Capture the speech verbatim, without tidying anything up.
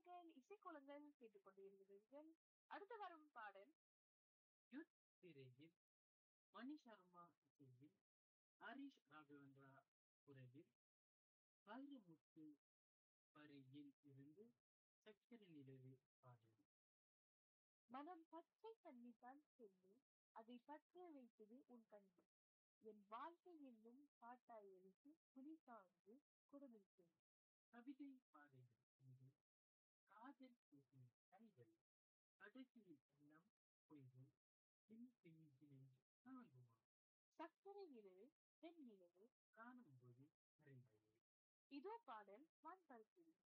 நீங்கள் இசைக்கோலங்கள் கேட்டுக்கொண்டிருக்கிறீர்கள். அடுத்து வரும் பாடல் யுத் திரையில் மணி சர்மா இசையில் ஹரிஷ் ராகவேந்திரா குரலில் வைரமுத்து வரியில் இருந்து சக்கர நிலவு பாடல். மனம் பச்சை தண்ணிதான் சொல்லி அதை பற்ற வைத்தது உன் கண்கள். என் வாழ்க்கை என்னும் பாட்டாய் எழுதி குழி தாங்கி குடுமித்தேன். கவிதை பாதைகள் இது காதல் பேசும் கைகள் கடைசியில் எல்லாம் பொய்கள் பின் பின்னில் காணுமா சக்கரை நிலவு பெண் நிலவு காணும்போது மறைந்தது. இதோ பாடல் வான் பரப்பில்